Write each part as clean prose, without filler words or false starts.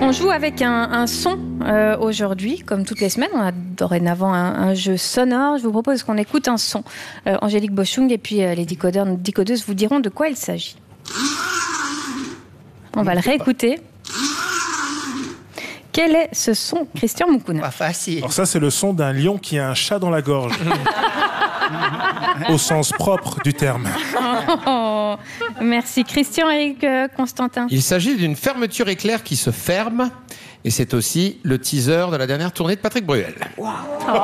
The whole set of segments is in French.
On joue avec un son aujourd'hui, comme toutes les semaines. On a dorénavant un jeu sonore. Je vous propose qu'on écoute un son. Angélique Boschung et puis les décodeuses vous diront de quoi il s'agit. On va le réécouter. Quel est ce son, Christian Moukouna? Pas facile. Alors ça, c'est le son d'un lion qui a un chat dans la gorge. Au sens propre du terme. Oh, merci. Christian, Eric, Constantin. Il s'agit d'une fermeture éclair qui se ferme. Et c'est aussi le teaser de la dernière tournée de Patrick Bruel. Wow. Oh.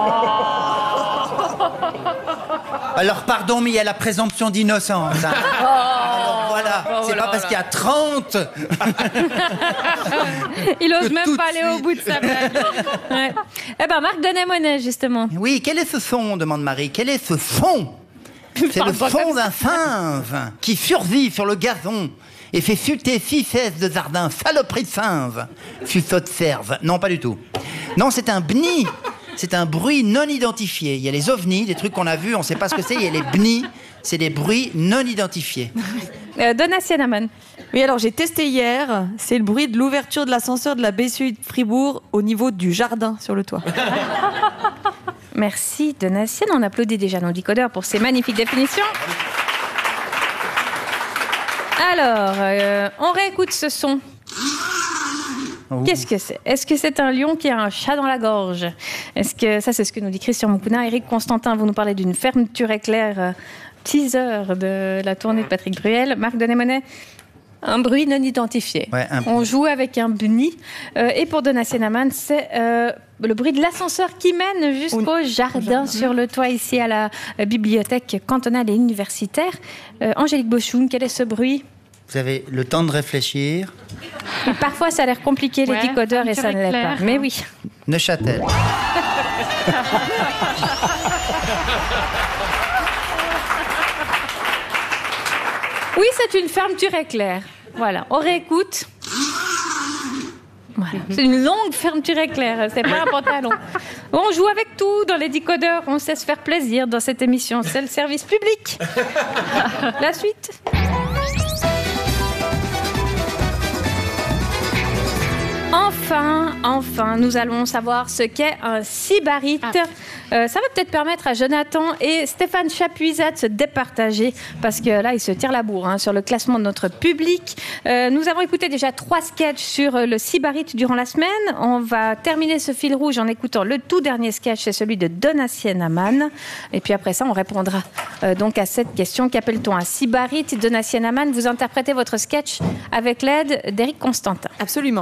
Alors, pardon, mais il y a la présomption d'innocence. Hein. Alors, voilà, c'est pas parce qu'il y a 30. Il ose même pas aller au bout de sa blague. Ouais. Eh ben, Marc Denet-Monet, justement. Oui, quel est ce son, demande Marie. Quel est ce son? C'est le son d'un singe qui survit sur le gazon et fait chuter 6 chaises de jardin. Saloperie de singe. Suçote serve. Non, pas du tout. Non, c'est un bni. C'est un bruit non identifié. Il y a les ovnis, des trucs qu'on a vus, on ne sait pas ce que c'est. Il y a les bni, c'est des bruits non identifiés. Donna Sienaman. Oui, alors j'ai testé hier. C'est le bruit de l'ouverture de l'ascenseur de la BCU de Fribourg au niveau du jardin sur le toit. Merci Donna Sienne. On applaudit déjà nos décodeurs pour ces magnifiques définitions. Alors, on réécoute ce son. Qu'est-ce que c'est? Est-ce que c'est un lion qui a un chat dans la gorge? Est-ce que ça, c'est ce que nous dit Christian Moukouna. Eric Constantin, vous nous parlez d'une fermeture éclair, teaser de la tournée de Patrick Bruel. Marc Denet-Monet, un bruit non identifié. Ouais, on joue avec un bni. Et pour Donna Sienaman, c'est le bruit de l'ascenseur qui mène jusqu'au jardin sur le toit ici à la bibliothèque cantonale et universitaire. Angélique Boschung, quel est ce bruit? Vous avez le temps de réfléchir. Et parfois, ça a l'air compliqué, les décodeurs, et ça ne l'est pas. Mais oui. Neuchâtel. Oui, c'est une fermeture éclair. Voilà, on réécoute. Voilà. C'est une longue fermeture éclair, c'est pas un pantalon. On joue avec tout dans les décodeurs, on sait se faire plaisir dans cette émission. C'est le service public. La suite. Enfin, nous allons savoir ce qu'est un sybarite. Ça va peut-être permettre à Jonathan et Stéphane Chapuisat de se départager, parce que là, ils se tirent la bourre sur le classement de notre public. Nous avons écouté déjà 3 sketchs sur le sybarite durant la semaine. On va terminer ce fil rouge en écoutant le tout dernier sketch, c'est celui de Donna Sienaman. Et puis après ça, on répondra donc à cette question. Qu'appelle-t-on un sybarite? Donna Sienaman, vous interprétez votre sketch avec l'aide d'Éric Constantin. Absolument.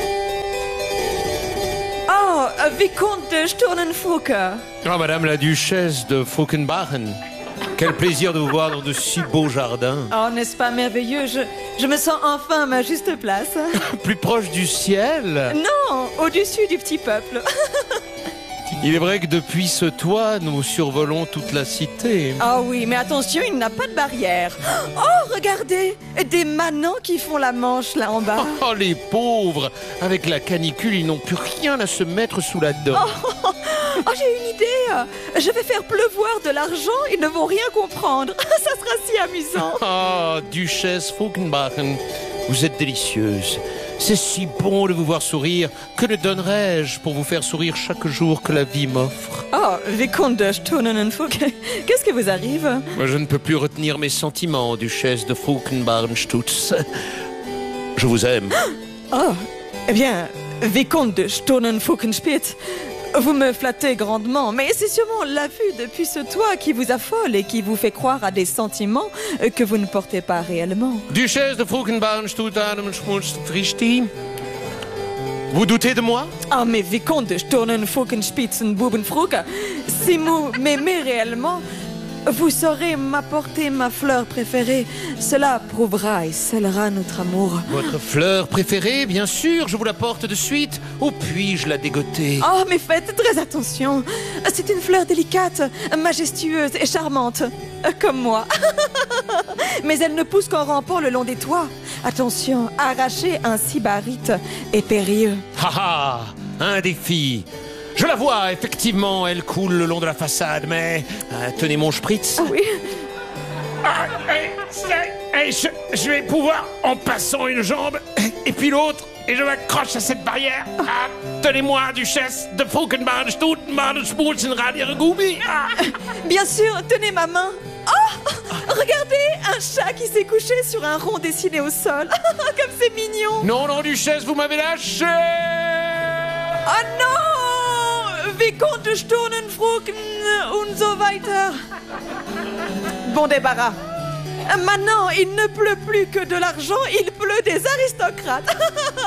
Oh, Vicomte de Stornenfouke. Oh, Madame la Duchesse de Fauquenbachen. Quel plaisir de vous voir dans de si beaux jardins. Oh, n'est-ce pas merveilleux? Je me sens enfin à ma juste place. Plus proche du ciel? Non, au-dessus du petit peuple. Il est vrai que depuis ce toit, nous survolons toute la cité. Ah oui, mais attention, il n'a pas de barrière. Oh, regardez, des manants qui font la Manche là en bas. Oh, les pauvres! Avec la canicule, ils n'ont plus rien à se mettre sous la dent. Oh, j'ai une idée. Je vais faire pleuvoir de l'argent, ils ne vont rien comprendre. Ça sera si amusant. Oh, Duchesse Fauquenbachen, vous êtes délicieuse. C'est si bon de vous voir sourire. Que ne donnerais-je pour vous faire sourire chaque jour que la vie m'offre? Oh, Vicomte de Stornenfouke, qu'est-ce qui vous arrive? Moi, je ne peux plus retenir mes sentiments, Duchesse de Fauquenbarnstutz. Je vous aime. Oh, eh bien, Vicomte de Stornenfoukenspitz, vous me flattez grandement, mais c'est sûrement la vue depuis ce toit qui vous affole et qui vous fait croire à des sentiments que vous ne portez pas réellement. Duchesse de Fauquenbarnstutz, vous doutez de moi? Ah, mais Vicomte de Stornenfoukenspitzenbubenfrouke, si vous m'aimez réellement, vous saurez m'apporter ma fleur préférée. Cela prouvera et scellera notre amour. Votre fleur préférée, bien sûr, je vous la porte de suite. Ou puis-je la dégoter? Oh, mais faites très attention. C'est une fleur délicate, majestueuse et charmante, comme moi. Mais elle ne pousse qu'en rampant le long des toits. Attention, arracher un sybarite est périlleux. Ha ha! Un défi! Je la vois, effectivement, elle coule le long de la façade, mais... tenez mon spritz. Ah oui. Je vais pouvoir, en passant une jambe, et puis l'autre, et je m'accroche à cette barrière. Ah, tenez-moi, duchesse de Frukenbad, Stutenbad, Spulzenrad, Irgoubi. Bien sûr, tenez ma main. Oh, regardez, un chat qui s'est couché sur un rond dessiné au sol. Comme c'est mignon. Non, non, duchesse, vous m'avez lâché. Oh non! Vicomte de Stonenfrucken und so weiter. Bon débarras. Maintenant, il ne pleut plus que de l'argent, il pleut des aristocrates.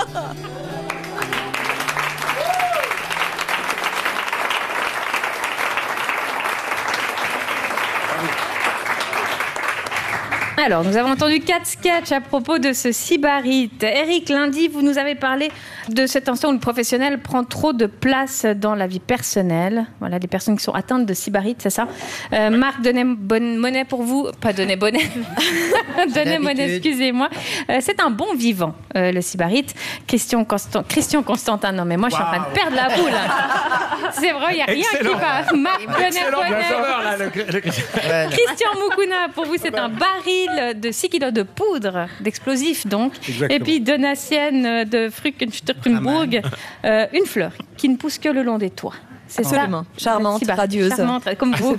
Alors, nous avons entendu 4 sketchs à propos de ce sybarite. Eric, lundi, vous nous avez parlé de cet instant où le professionnel prend trop de place dans la vie personnelle. Voilà, des personnes qui sont atteintes de sybarite, c'est ça. Marc, donnez bonne monnaie pour vous. Pas donnez bonnet. Donnez monnaie, excusez-moi. C'est un bon vivant, le sybarite. Christian Constantin. Non, mais moi, je suis en train de perdre la boule. C'est vrai, il n'y a rien qui va. Marc, donnez monnaie. Christian Moukouna, pour vous, c'est un baril de 6 kilos de poudre, d'explosifs donc. Exactement. Et puis Donatienne de Frukenburg, une fleur qui ne pousse que le long des toits. C'est absolument charmante, radieuse. Charmante, comme vous.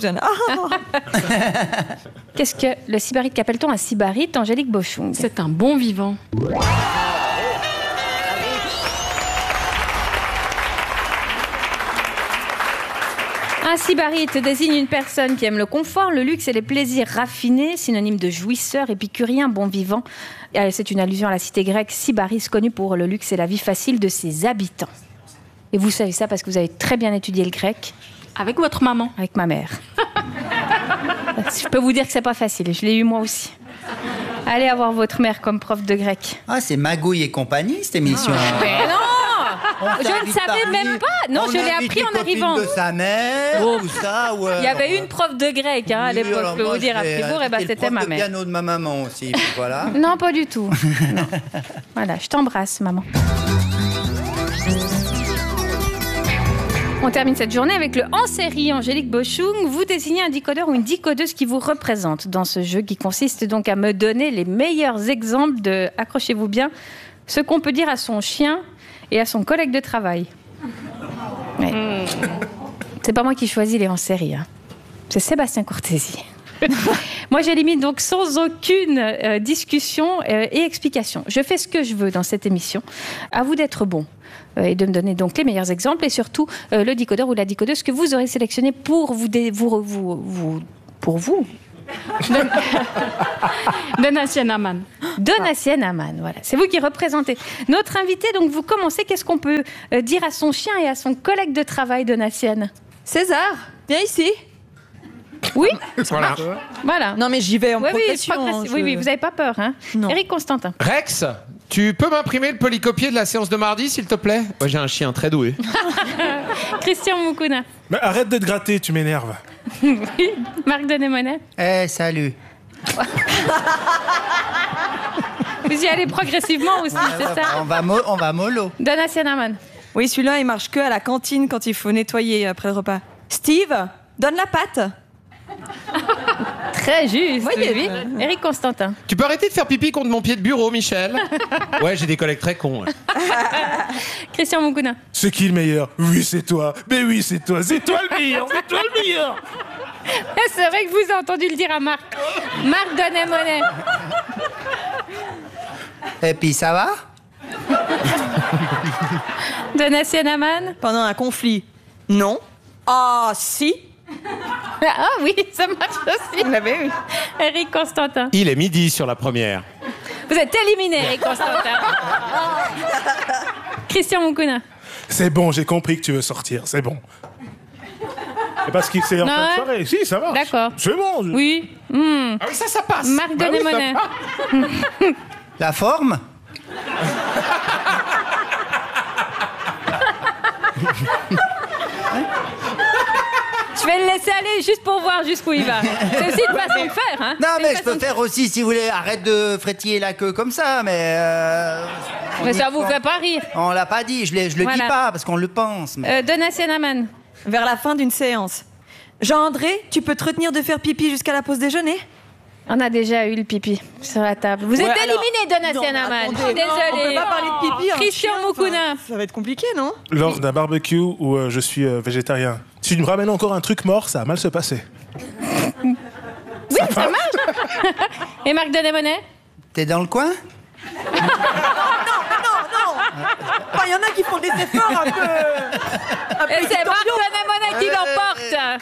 Qu'est-ce que le sybarite, qu'appelle-t-on un sybarite, Angélique Bochung? C'est un bon vivant. Un sybarite désigne une personne qui aime le confort, le luxe et les plaisirs raffinés, synonyme de jouisseur, épicurien, bon vivant. C'est une allusion à la cité grecque Sybaris, connue pour le luxe et la vie facile de ses habitants. Et vous savez ça parce que vous avez très bien étudié le grec. Avec votre maman? Avec ma mère. Je peux vous dire que c'est pas facile, je l'ai eu moi aussi. Allez avoir votre mère comme prof de grec. Ah, c'est Magouille et compagnie, cette émission. Mais non! Je ne savais même pas. Non, je l'ai appris en arrivant. De sa mère, ou ça, ou il y avait une prof de grec à l'époque, je peux vous dire, à Fribourg, et c'était ma mère. Le piano de ma maman aussi, voilà. Non, pas du tout. Non. Voilà, je t'embrasse, maman. On termine cette journée avec le en série. Angélique Bochung, vous désignez un décodeur ou une décodeuse qui vous représente dans ce jeu qui consiste donc à me donner les meilleurs exemples de, accrochez-vous bien, ce qu'on peut dire à son chien et à son collègue de travail. Ouais. C'est pas moi qui choisis les en série, hein. C'est Sébastien Courtési. Moi, j'élimine donc sans aucune discussion et explication. Je fais ce que je veux dans cette émission. À vous d'être bon et de me donner donc les meilleurs exemples et surtout le décodeur ou la décodeuse que vous aurez sélectionné pour vous. Donatienne Aman. Donatienne Aman, voilà. C'est vous qui représentez notre invité. Donc, vous commencez. Qu'est-ce qu'on peut dire à son chien et à son collègue de travail, Donatienne? César, viens ici. Oui, voilà. Non, mais j'y vais en progression. Oui, vous n'avez pas peur, hein? Non. Éric Constantin. Rex, tu peux m'imprimer le polycopier de la séance de mardi, s'il te plaît? Moi, j'ai un chien très doué. Christian Moukouna. Mais arrête de te gratter, tu m'énerves. Oui, Marc Denemonet. Salut. Vous y allez progressivement aussi, c'est ça? On va mollo. Donatienne Aman. Oui, celui-là, il marche que à la cantine quand il faut nettoyer après le repas. Steve, donne la pâte. Très juste. Oui. Éric Constantin. Tu peux arrêter de faire pipi contre mon pied de bureau, Michel? Ouais, j'ai des collègues très cons. Ouais. Christian Moukouna. C'est qui le meilleur? Oui, c'est toi. Mais oui, c'est toi. C'est toi le meilleur. C'est toi le meilleur. C'est vrai que vous avez entendu le dire à Marc. Marc Denemonet. Et puis, ça va? Donatienne Aman. Pendant un conflit. Non. Ah, si. Ah oui, ça marche aussi. Vous l'avez eu. Éric Constantin. Il est midi sur la première. Vous êtes éliminé, Éric Constantin. Christian Moukouna. C'est bon, j'ai compris que tu veux sortir. C'est bon. C'est parce que c'est en fin de soirée. Si, ça va. D'accord. C'est bon. Oui. Ah oui, ça passe. Marc Denemonet. La forme? Je vais le laisser aller juste pour voir jusqu'où il va. C'est aussi une façon de faire, hein? Non, mais je peux faire aussi, si vous voulez, arrête de frétiller la queue comme ça, mais... Mais ça vous fait pas rire. On l'a pas dit, je le dis pas, parce qu'on le pense. Mais... Donatienne Aman. Vers la fin d'une séance. Jean-André, tu peux te retenir de faire pipi jusqu'à la pause déjeuner? On a déjà eu le pipi sur la table. Vous êtes éliminé, Donatien Amann. Je suis désolée. On peut pas parler de pipi. Christian Moukouna. Ça va être compliqué, non? Lors d'un barbecue où je suis végétarien. Si tu me ramènes encore un truc mort, ça va mal se passer. Oui, ça marche. Et Marc Denemonet? T'es dans le coin? Non. Il y en a qui font des efforts un peu. Et c'est Marc Denemonet qui l'emporte.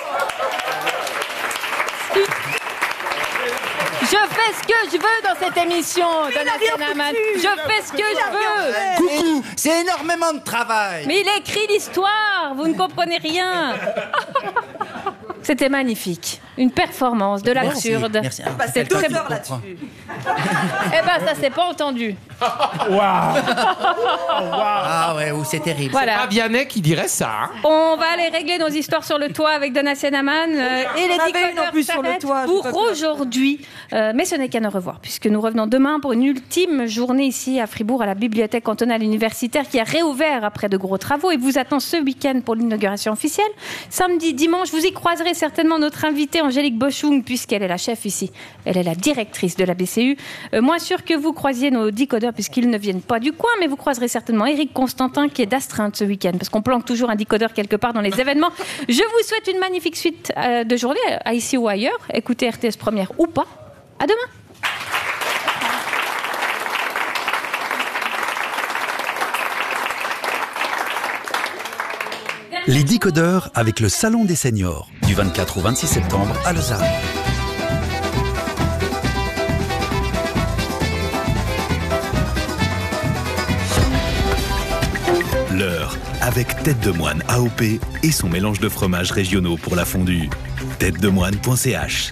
Je fais ce que je veux dans cette émission, Donatien Amann. Je fais ce que je veux. Coucou, c'est énormément de travail. Mais il écrit l'histoire, vous ne comprenez rien. C'était magnifique. Une performance de l'absurde. Merci. C'est toi qui 2 heures me là-dessus. Eh ben, ça s'est pas entendu. Waouh. Ah ouais, c'est terrible. Voilà. Pas Vianney qui dirait ça. Hein. On va aller régler nos histoires sur le toit avec Donatien Amann. Et les On avait une en décodeurs plus sur le s'arrêtent toit, j'ai pour pas pu. aujourd'hui. Mais ce n'est qu'à ne revoir, puisque nous revenons demain pour une ultime journée ici à Fribourg, à la bibliothèque cantonale universitaire qui a réouvert après de gros travaux et vous attend ce week-end pour l'inauguration officielle. Samedi, dimanche, vous y croiserez certainement notre invitée Angélique Boschung, puisqu'elle est la chef ici. Elle est la directrice de la BCU. Moins sûr que vous croisiez nos décodeurs, puisqu'ils ne viennent pas du coin, mais vous croiserez certainement Éric Constantin qui est d'astreinte ce week-end, parce qu'on planque toujours un décodeur quelque part dans les événements. Je vous souhaite une magnifique suite de journée, ici ou ailleurs. Écoutez RTS Première ou pas. À demain. Les décodeurs avec le Salon des Seniors, du 24 au 26 septembre à Lausanne. L'heure avec Tête de Moine AOP et son mélange de fromages régionaux pour la fondue. têtedemoine.ch.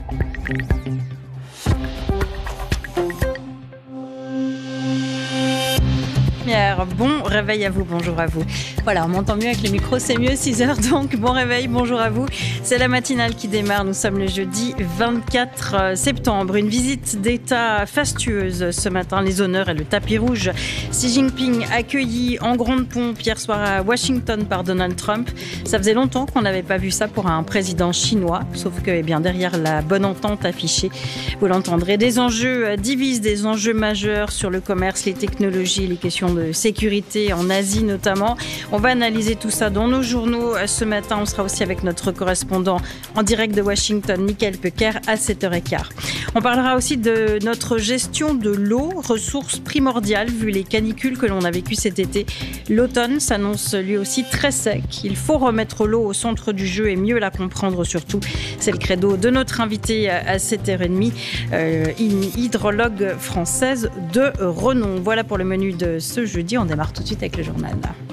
Bon réveil à vous, bonjour à vous. Voilà, on m'entend mieux avec le micro, c'est mieux, 6h donc, bon réveil, bonjour à vous. C'est la matinale qui démarre, nous sommes le jeudi 24 septembre. Une visite d'État fastueuse ce matin, les honneurs et le tapis rouge. Xi Jinping accueilli en grande pompe hier soir à Washington par Donald Trump. Ça faisait longtemps qu'on n'avait pas vu ça pour un président chinois, sauf que bien, derrière la bonne entente affichée, vous l'entendrez, des enjeux divisent, des enjeux majeurs sur le commerce, les technologies, les questions de sécurité en Asie notamment. On va analyser tout ça dans nos journaux ce matin. On sera aussi avec notre correspondant en direct de Washington, Michael Pecker, à 7h15. On parlera aussi de notre gestion de l'eau, ressource primordiale vu les canicules que l'on a vécues cet été. L'automne s'annonce lui aussi très sec. Il faut remettre l'eau au centre du jeu et mieux la comprendre surtout. C'est le credo de notre invitée à 7h30, une hydrologue française de renom. Voilà pour le menu de ce jeudi. On démarre tout de suite avec le journal.